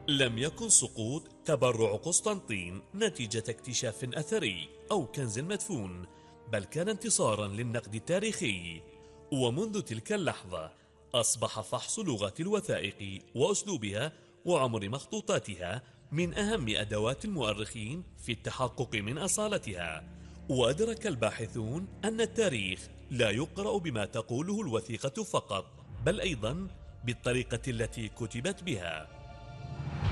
لم يكن سقوط تبرع قسطنطين نتيجة اكتشاف أثري أو كنز مدفون، بل كان انتصارا للنقد التاريخي. ومنذ تلك اللحظة أصبح فحص لغة الوثائق وأسلوبها وعمر مخطوطاتها من أهم أدوات المؤرخين في التحقق من أصالتها. وأدرك الباحثون أن التاريخ لا يقرأ بما تقوله الوثيقة فقط، بل أيضا بالطريقة التي كتبت بها.